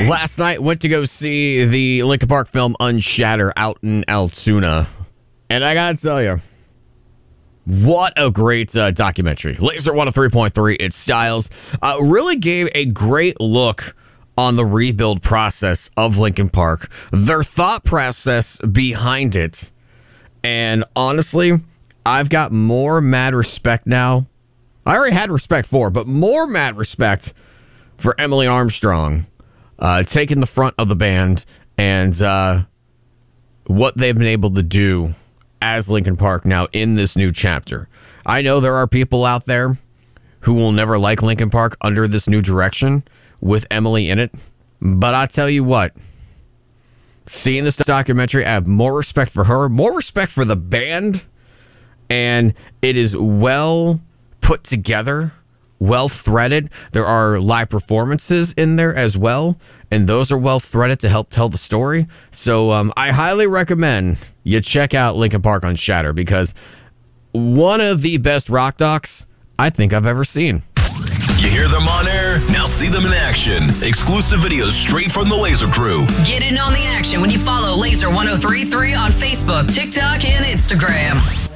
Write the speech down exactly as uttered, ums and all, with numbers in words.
Last night, went to go see the Linkin Park film Unshatter out in Altoona. And I gotta tell you, what a great uh, documentary. Laser one oh three point three, its styles, uh, really gave a great look on the rebuild process of Linkin Park, their thought process behind it. And honestly, I've got more mad respect now. I already had respect for, but more mad respect for Emily Armstrong uh, taking the front of the band and uh, what they've been able to do as Linkin Park now in this new chapter. I know there are people out there who will never like Linkin Park under this new direction with Emily in it, but I tell you what, seeing this documentary, I have more respect for her, more respect for the band, and it is well put together, well threaded. There are live performances in there as well, and those are well threaded to help tell the story. So um, I highly recommend you check out Linkin Park Unshatter, because one of the best rock docs I think I've ever seen. You hear them on air? Now see them in action. Exclusive videos straight from the Laser Crew. Get in on the action when you follow Laser one oh three point three on Facebook, TikTok, and Instagram.